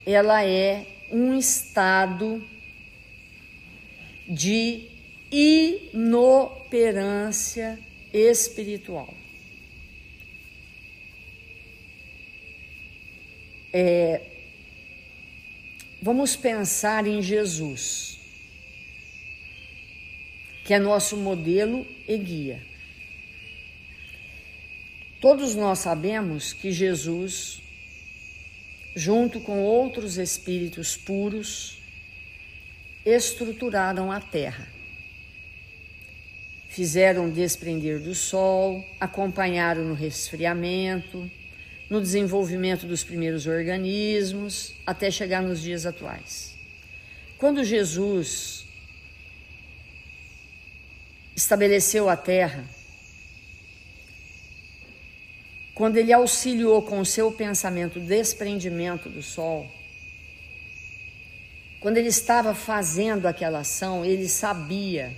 ela é um estado de inoperância espiritual. Vamos pensar em Jesus, que é nosso modelo e guia. Todos nós sabemos que Jesus, junto com outros espíritos puros, estruturaram a terra. Fizeram desprender do sol, acompanharam no resfriamento, no desenvolvimento dos primeiros organismos, até chegar nos dias atuais. Quando Jesus estabeleceu a terra, quando ele auxiliou com o seu pensamento o desprendimento do sol, quando ele estava fazendo aquela ação, ele sabia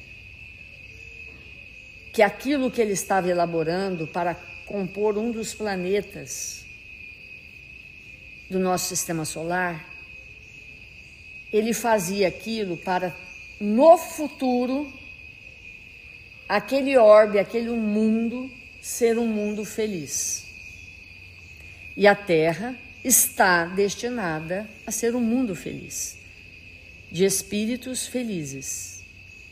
que aquilo que ele estava elaborando para compor um dos planetas do nosso sistema solar, ele fazia aquilo para, no futuro, aquele orbe, aquele mundo, ser um mundo feliz. E a Terra está destinada a ser um mundo feliz, de espíritos felizes.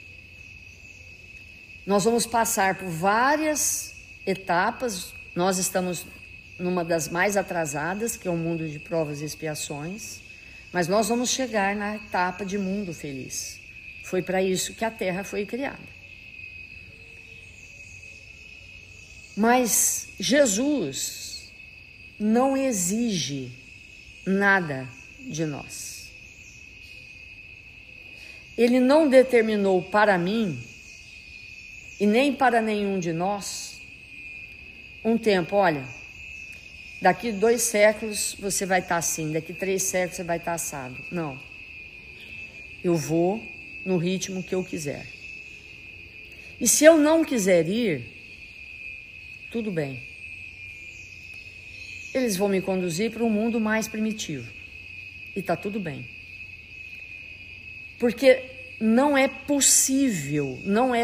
Nós vamos passar por várias etapas. Nós estamos numa das mais atrasadas, que é o mundo de provas e expiações, mas nós vamos chegar na etapa de mundo feliz. Foi para isso que a Terra foi criada. Mas Jesus não exige nada de nós. Ele não determinou para mim e nem para nenhum de nós um tempo. Olha, daqui 2 séculos você vai estar assim, daqui 3 séculos você vai estar assado. Não. Eu vou no ritmo que eu quiser. E se eu não quiser ir, tudo bem. Eles vão me conduzir para um mundo mais primitivo. E está tudo bem. Porque não é possível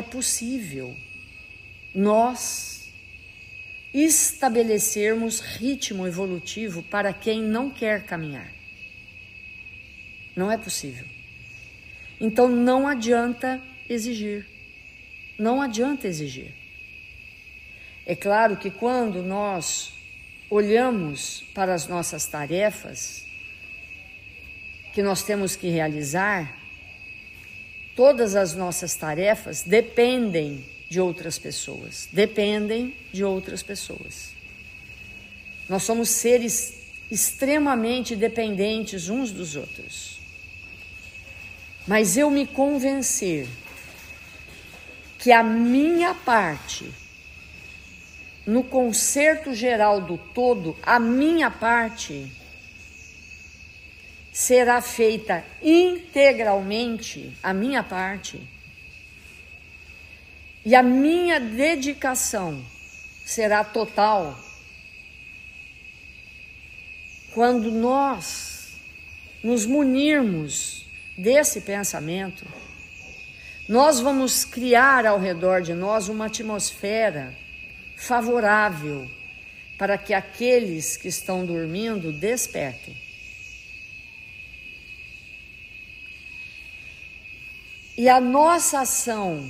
nós estabelecermos ritmo evolutivo para quem não quer caminhar. Não é possível. Então não adianta exigir. Não adianta exigir. É claro que quando nós olhamos para as nossas tarefas que nós temos que realizar, todas as nossas tarefas dependem de outras pessoas, Nós somos seres extremamente dependentes uns dos outros. Mas eu me convencer que a minha parte, no concerto geral do todo, a minha parte será feita integralmente, a minha parte, e a minha dedicação será total. Quando nós nos munirmos desse pensamento, nós vamos criar ao redor de nós uma atmosfera favorável para que aqueles que estão dormindo despertem. E a nossa ação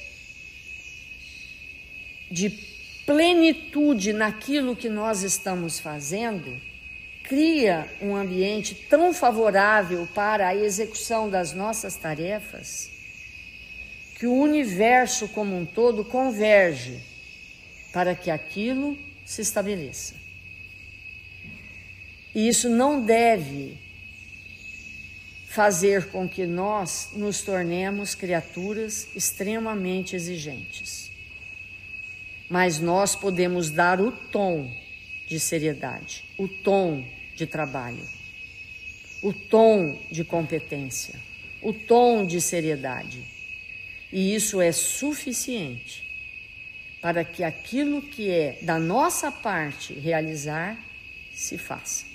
de plenitude naquilo que nós estamos fazendo cria um ambiente tão favorável para a execução das nossas tarefas que o universo como um todo converge para que aquilo se estabeleça. E isso não deve fazer com que nós nos tornemos criaturas extremamente exigentes. Mas nós podemos dar o tom de seriedade, o tom de trabalho, o tom de competência, o tom de seriedade. E isso é suficiente para que aquilo que é da nossa parte realizar, se faça.